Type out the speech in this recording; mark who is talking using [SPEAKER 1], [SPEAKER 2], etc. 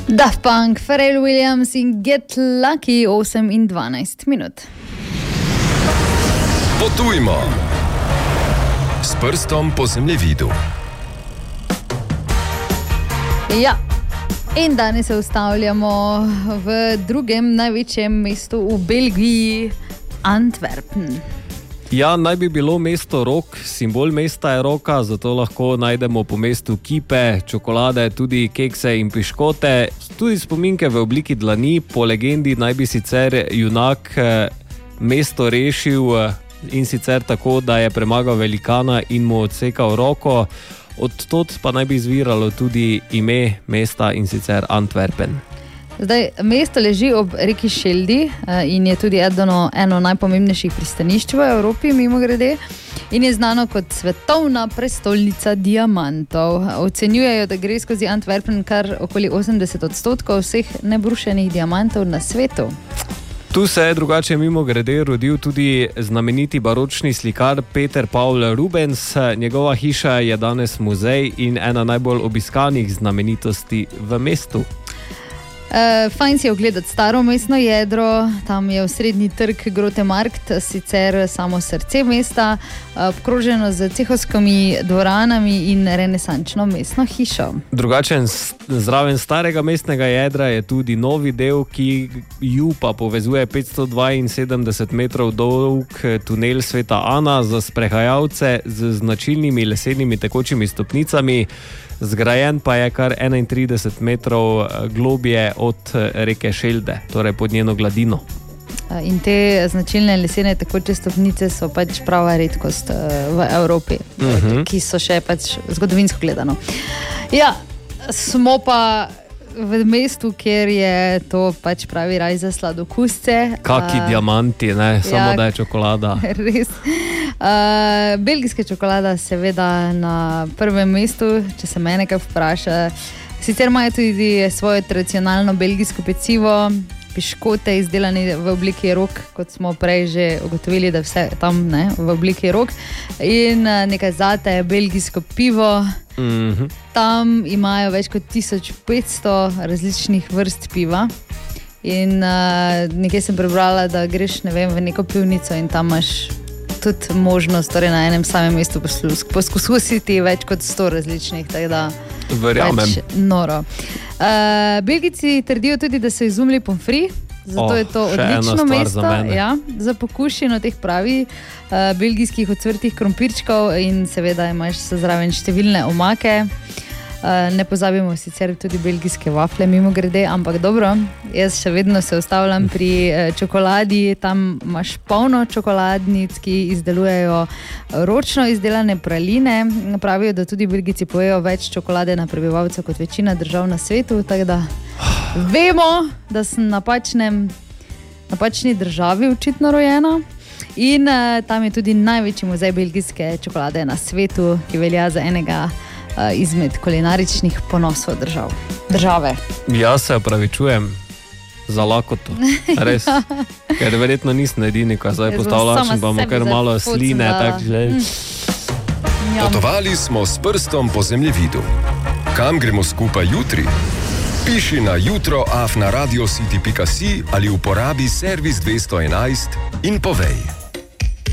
[SPEAKER 1] Daft Punk, Pharrell Williams in Get Lucky, 8 in 12 minut.
[SPEAKER 2] Potujmo s prstom po zemljevidu.
[SPEAKER 1] Ja, in danes se ustavljamo v drugem največjem mestu v Belgiji, Antwerpen.
[SPEAKER 3] Ja, naj bi bilo mesto rok, simbol mesta je roka, zato lahko najdemo po mestu kipe, čokolade, tudi kekse in piškote, tudi spominke v obliki dlani. Po legendi naj bi sicer junak mesto rešil in sicer tako, da je premagal velikana in mu odsekal roko. Od tod pa naj bi izviralo tudi ime mesta in sicer Antwerpen.
[SPEAKER 1] Zdaj, mesto leži ob reki Šeldi in je tudi eno najpomembnejših pristanišč v Evropi, mimogrede, in je znano kot svetovna prestolnica diamantov. Ocenjujejo, da gre skozi Antwerpen kar okoli 80% vseh nebrušenih diamantov na svetu.
[SPEAKER 3] Tu se je drugače mimogrede rodil tudi znameniti baročni slikar Peter Paul Rubens. Njegova hiša je danes muzej in ena najbolj obiskanih znamenitosti v mestu.
[SPEAKER 1] Fajn si je ogledati staro mestno jedro, tam je osrednji trg Grote Markt, sicer samo srce mesta, obkroženo z cehovskimi dvoranami in renesančno mestno hišo.
[SPEAKER 3] Drugačen zraven starega mestnega jedra je tudi novi del, ki ju pa povezuje 572 metrov dolg tunel Sveta Ana za sprehajalce z značilnimi lesenimi tekočimi stopnicami. Zgrajen pa je kar 31 metrov globje od reke Šelde, torej pod njeno gladino.
[SPEAKER 1] In te značilne lesene tekoče stopnice so pač prava redkost v Evropi, ki so še pač zgodovinsko gledano. Ja, smo pa v mestu, kjer je to pač pravi raj za sladokusce.
[SPEAKER 3] Kaki diamanti, ne? Samo da je čokolada.
[SPEAKER 1] Res. Belgijska čokolada seveda na prvem mestu, če se mene kaj vpraša. Sicer imajo tudi svoje tradicionalno belgijsko pecivo, piškote izdelane v obliki rok, kot smo prej že ugotovili, da vse tam v obliki rok, in nekaj zate belgijsko pivo. Tam imajo več kot 1500 različnih vrst piva in nekaj sem prebrala, da greš v neko pivnico in tam imaš tudi možnost, torej na enem samem mestu poskusiti več kot 100 različnih, tako da
[SPEAKER 3] verjamem.
[SPEAKER 1] Noro. Belgijci trdijo tudi, da so izumili pomfri, zato je to odlično mesto za pokušino teh pravi belgijskih ocvrtih krompirčkov in seveda imaš zraven številne omake. Ne pozabimo sicer tudi belgijske vafle, mimogrede, ampak dobro, jaz še vedno se ustavljam pri čokoladi. Tam imaš polno čokoladnic, ki izdelujejo ročno izdelane praline. Pravijo, da tudi Belgijci pojejo več čokolade na prebivalca kot večina držav na svetu, tako da vemo, da sem napačni državi očitno rojena. In tam je tudi največji muzej belgijske čokolade na svetu, ki velja za enega izmed kulinaričnih ponosov države.
[SPEAKER 3] Jaz se opravičujem za lakoto, res, ker verjetno nisem edini, ko zdaj postavljaš in bomo kar malo sline.
[SPEAKER 2] Potovali smo s prstom po zemljevidu. Kam gremo skupaj jutri? Piši na jutro@radiocity.si ali uporabi servis 211 in povej.